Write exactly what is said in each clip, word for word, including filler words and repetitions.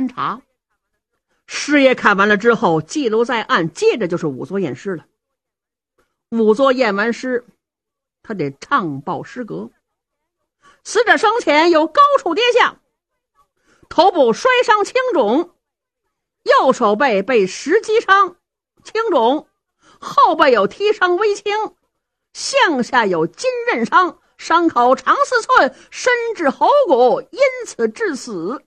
观察。师爷看完了之后记录在案，接着就是仵作验尸了。仵作验完尸，他得唱报诗格。死者生前有高处跌下，头部摔伤青肿，右手背被石击伤青肿，后背有踢伤微青，向下有金刃伤，伤口长四寸，深至喉骨，因此致死。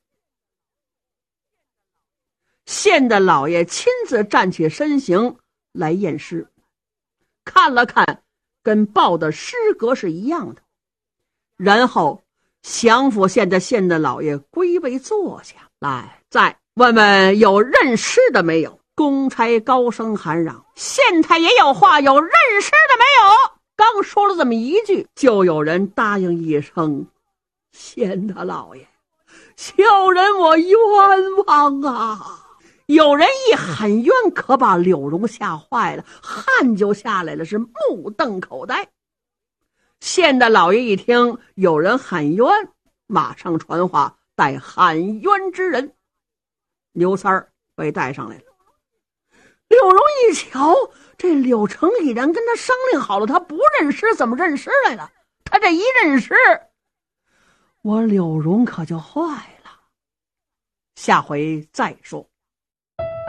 县的老爷亲自站起身形来验尸，看了看，跟报的诗格是一样的，然后降服县的县的老爷归位坐下来，再问问有认尸的没有。公差高声喊嚷：县太爷有话，有认尸的没有？刚说了这么一句，就有人答应一声：县大老爷，小人我冤枉啊！有人一喊冤，可把柳荣吓坏了，汗就下来了，是目瞪口呆。县的老爷一听有人喊冤，马上传话带喊冤之人。牛三儿被带上来了。柳荣一瞧，这柳成已然跟他商量好了，他不认尸怎么认尸来了？他这一认尸，我柳荣可就坏了。下回再说。